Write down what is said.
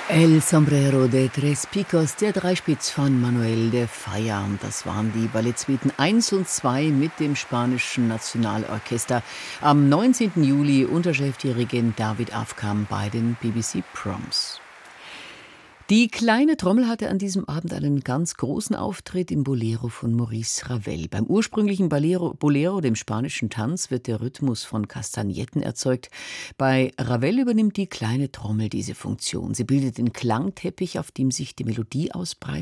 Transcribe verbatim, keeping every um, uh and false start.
El Sombrero de Tres Picos, der Dreispitz von Manuel de Falla. Und das waren die Ballettsuiten eins und zwei mit dem spanischen Nationalorchester. Am neunzehnten Juli unter Chefdirigent David Afkham bei den B B C Proms. Die kleine Trommel hatte an diesem Abend einen ganz großen Auftritt im Bolero von Maurice Ravel. Beim ursprünglichen Bolero, Bolero, dem spanischen Tanz, wird der Rhythmus von Kastagnetten erzeugt. Bei Ravel übernimmt die kleine Trommel diese Funktion. Sie bildet den Klangteppich, auf dem sich die Melodie ausbreitet.